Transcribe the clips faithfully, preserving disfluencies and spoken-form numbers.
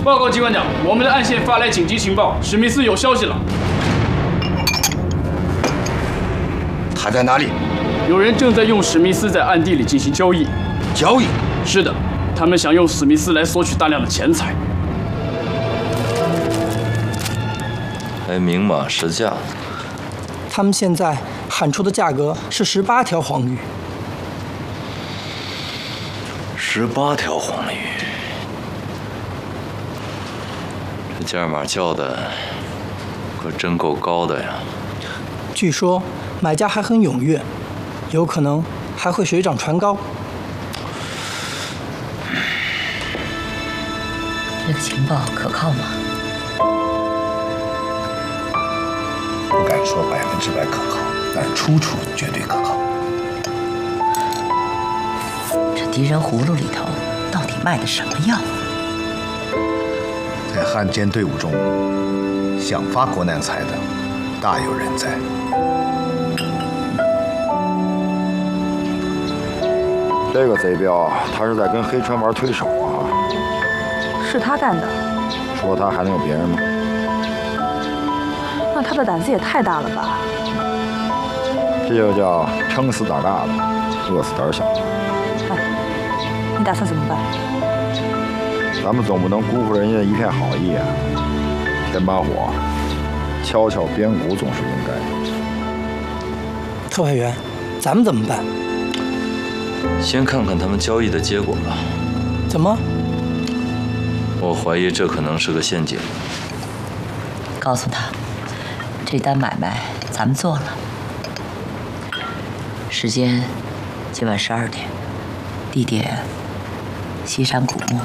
报告机关长，我们的暗线发来紧急情报，史密斯有消息了。 他在哪里？ 有人正在用史密斯在暗地里进行交易。 交易？ 是的，他们想用史密斯来索取大量的钱财。 还明码实价。 他们现在喊出的价格是十八条黄鱼。 十八条黄鱼，这价码叫的可真够高的呀！ 据说买家还很踊跃，有可能还会水涨船高。 这个情报可靠吗？ 不敢说百分之百可靠，但处处绝对可靠。 这敌人葫芦里头到底卖的什么药？ 在汉奸队伍中，想发国难财的大有人在。 这个贼镖，他是在跟黑川玩推手啊！ 是他干的？ 除了他还能有别人吗？ 那他的胆子也太大了吧！ 这就叫撑死胆大的，饿死胆小。 哎，你打算怎么办？ 咱们总不能辜负人家一片好意啊！添把火，敲敲边鼓总是应该的。 特派员，咱们怎么办？ 先看看他们交易的结果吧。 怎么？ 我怀疑这可能是个陷阱。 告诉他，这单买卖咱们做了。时间今晚十二点，地点西山古墓。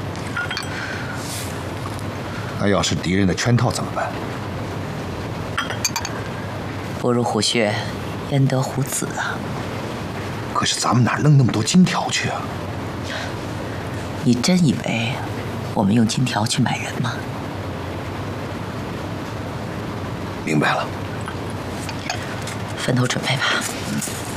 那要是敌人的圈套怎么办？ 不入虎穴，焉得虎子啊！ 可是咱们哪弄那么多金条去啊？ 你真以为我们用金条去买人吗？ 明白了。 分头准备吧。